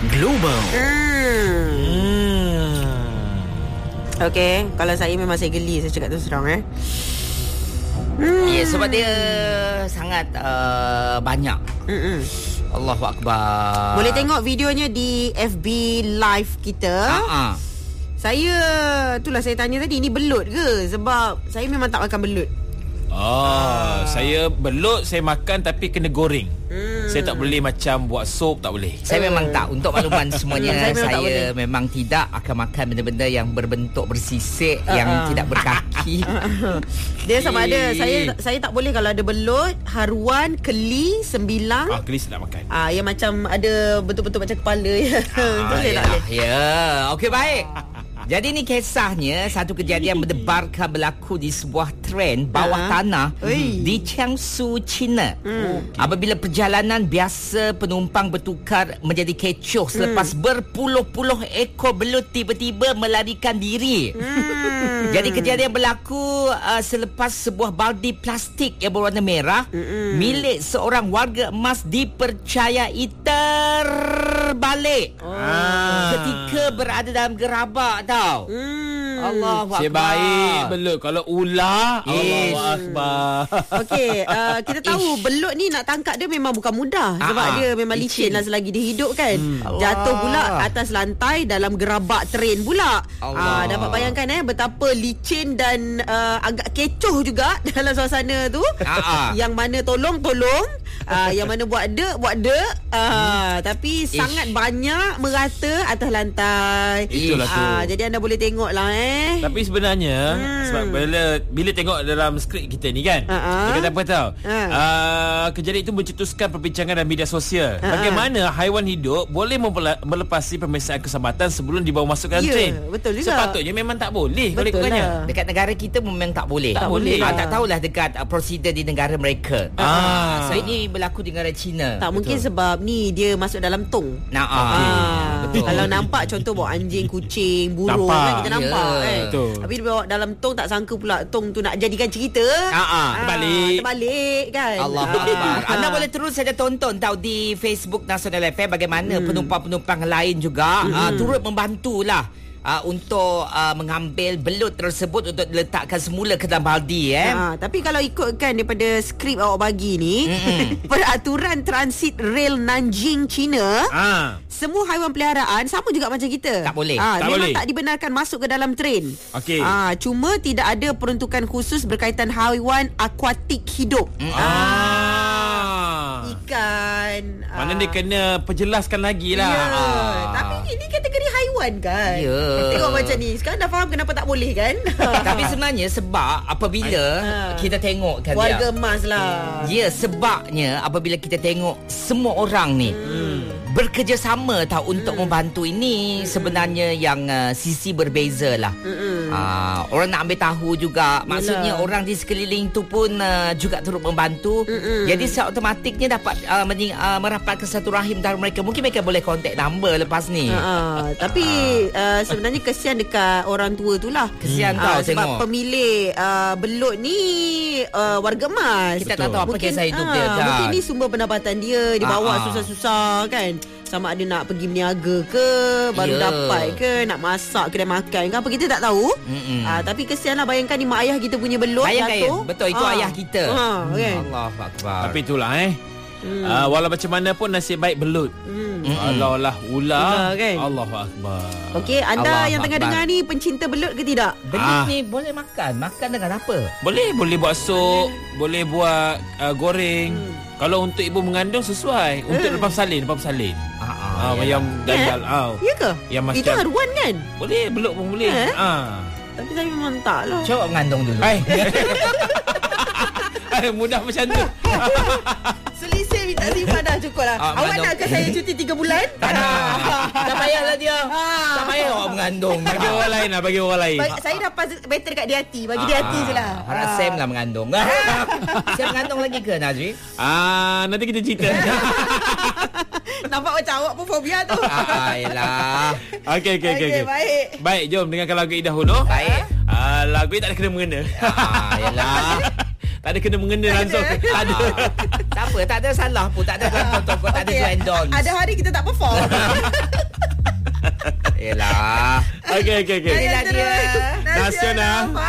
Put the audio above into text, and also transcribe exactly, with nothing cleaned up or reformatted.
Global. Hmm. Hmm. Okey, kalau saya memang saya geli, saya cakap terus terang eh. Hmm. Ya, sebab dia sangat uh, banyak. Mm-mm. Allahu Akbar. Boleh tengok videonya di F B live kita. Uh-uh. Saya, itulah saya tanya tadi, ni belut ke? Sebab saya memang tak makan belut. Oh, ah. Saya belut saya makan tapi kena goreng. Hmm. Saya tak boleh macam buat sup, tak boleh. Saya uh. memang tak. Untuk makluman semuanya, saya, memang, saya memang tidak akan makan benda-benda yang berbentuk bersisik, uh-uh. yang tidak berkaki. Dia sama ada saya saya tak boleh kalau ada belut, haruan, keli, sembilang. Ah, keli saya tak makan. Ah, yang macam ada betul-betul macam kepala ya. Ah, ya, ya. Okey, baik. Jadi ni kisahnya satu kejadian berdebarkan berlaku di sebuah tren bawah uh-huh. tanah Ui. di Jiangsu, China. Hmm. Apabila perjalanan biasa penumpang bertukar menjadi kecoh selepas hmm. berpuluh-puluh ekor belut tiba-tiba melarikan diri. Hmm. Jadi kejadian berlaku uh, selepas sebuah baldi plastik yang berwarna merah hmm. milik seorang warga emas dipercayai terbalik ah. ketika berada dalam gerabak tau. Hmm. Allahu Akbar. Sebaik belut. Kalau ular, Allahu Akbar. Okey, uh, kita tahu Ish. belut ni nak tangkap dia memang bukan mudah. Sebab Aa, dia memang licin lah selagi dia hidup kan. Hmm. Jatuh pula atas lantai dalam gerabak train pula. Uh, dapat bayangkan eh betapa licin dan uh, agak kecoh juga dalam suasana tu. Yang mana tolong-tolong, uh, yang mana buat dek, buat dek. Uh, hmm. Tapi Ish. sangat banyak merata atas lantai. Itulah tu. Uh, jadi anda boleh tengok lah eh. Tapi sebenarnya hmm. sebab bila bila tengok dalam skrip kita ni kan, uh-huh. dia kata apa tahu? Uh. Uh, kejadian itu mencetuskan perbincangan dalam media sosial. Uh-huh. Bagaimana haiwan hidup boleh melepasi pemeriksaan keselamatan sebelum dibawa masuk ke dalam yeah, train? Betul juga. Sepatutnya memang tak boleh kalau ikutnya. Lah. Dekat negara kita memang tak boleh. Tak, tak boleh. Ah, tak tahulah dekat uh, prosedur di negara mereka. Ah. So ini berlaku di negara China. Tak betul. Mungkin sebab ni dia masuk dalam tong. Nah, ah. ah. Betul. Kalau nampak contoh bawa anjing, kucing, burung nampak. Kan kita nampak. Yeah. Kan? Betul. Tapi dia bawa dalam tong, tak sangka pula tong tu nak jadikan cerita. Ah, ah. Terbalik. Terbalik kan. Allah Akbar. Anda boleh terus saja tonton tahu di Facebook Nasional F M bagaimana hmm. penumpang-penumpang lain juga hmm. uh, turut membantulah Uh, untuk uh, mengambil belut tersebut untuk diletakkan semula ke dalam baldi eh. Ha, tapi kalau ikutkan daripada skrip awak bagi ni, peraturan transit rel Nanjing, China, ha. semua haiwan peliharaan sama juga macam kita. Tak boleh. Ha, tak memang boleh. tak dibenarkan masuk ke dalam train. Okey. Ha, cuma tidak ada peruntukan khusus berkaitan haiwan akuatik hidup. Mm. Ha. Ah. Ikan. Mana dia kena perjelaskan lagi lah. Ya. Ah. Tapi ini kategori haiwan kan. Ya. Tengok macam ni. Sekarang dah faham kenapa tak boleh kan. Tapi sebenarnya sebab apabila ha. kita tengok kan warga emas lah. Ya, sebabnya apabila kita tengok semua orang ni hmm. bekerjasama tahu untuk hmm. membantu ini hmm. sebenarnya yang uh, sisi berbeza lah. Hmm. Uh, orang nak ambil tahu juga. Maksudnya Yalah. orang di sekeliling tu pun uh, juga turut membantu. Hmm. Jadi secara automatiknya dapat uh, mening, uh, merapatkan satu rahim antara mereka. Mungkin mereka boleh contact number lepas ni. Uh, tapi uh, sebenarnya kesian dekat orang tua tu lah. Kesian hmm. tau uh, sebab tengok. pemilik uh, belut ni uh, warga emas. Kita tak tahu apa mungkin, kisah hidup uh, dia kan. Mungkin ni sumber pendapatan dia. Dia bawa uh-huh. susah-susah kan. Sama ada nak pergi berniaga ke, baru yeah. dapat ke, nak masak kedai makan ke apa, kita tak tahu. uh, Tapi kesian lah, bayangkan ni mak ayah kita punya belut bayangkan jatuh. Ya. Betul, itu uh. ayah kita. uh, kan? Allahu Akbar. Tapi itulah eh Hmm. Uh, walau macam mana pun nasib baik belut. Hmm. Allah lah ular, ular kan? Allahu Akbar. Okey, anda Allah yang tengah dengar ni pencinta belut ke tidak? Belut ah. ni boleh makan. Makan dengan apa? Boleh, boleh buat sup, boleh buat uh, goreng. Hmm. Kalau untuk ibu mengandung sesuai. Untuk hmm. lepas salin, lepas salin. Ah, ah, yang gagal. Ya ah. yeah? ke? Yang itu haruan kan? Boleh, belut pun boleh. Eh? Ah. Tapi saya memang tak lah. Coba mengandung dulu. Hai. Mudah macam tu. Selisih minta simpan dah, cukup lah. Ah, awak nak ke saya cuti tiga bulan? Tak nak. Tak payahlah dia. Ah. Tak payah awak mengandung. Bagi orang lain lah, bagi orang lain. Bagi, saya dapat better kat dia hati. Bagi ah. dia hati je lah. Harap ah. Sam lah mengandung. Sam mengandung lagi ke Nazri? Ah, nanti kita cerita. Nampak macam awak pun fobia tu. Ah, yelah. Okey, okey, okey. Okay, baik. Baik, jom dengarkan lagu ini dahulu. Baik. Ah, lagu ini tak ada kena-mengena. Ah, yelah. Tak ada kena-mengena langsung. Tak ada. Tak apa, tak ada salah pun. Tak ada kau tak ada join dance. Ada hari kita tak perform. Yelah. Okey okey okey. Inilah dia. Nasional.